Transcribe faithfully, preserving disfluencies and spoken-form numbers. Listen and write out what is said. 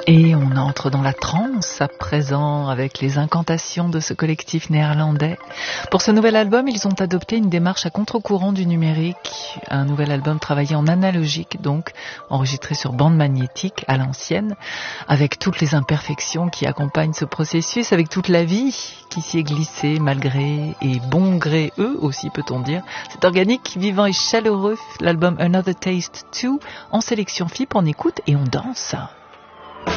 Et on entre dans la trance à présent avec les incantations de ce collectif néerlandais. Pour ce nouvel album, ils ont adopté une démarche à contre-courant du numérique. Un nouvel album travaillé en analogique, donc enregistré sur bande magnétique à l'ancienne, avec toutes les imperfections qui accompagnent ce processus, avec toute la vie qui s'y est glissée malgré et bon gré eux aussi peut-on dire. C'est organique, vivant et chaleureux, l'album Another Taste deux en sélection F I P, on écoute et on danse.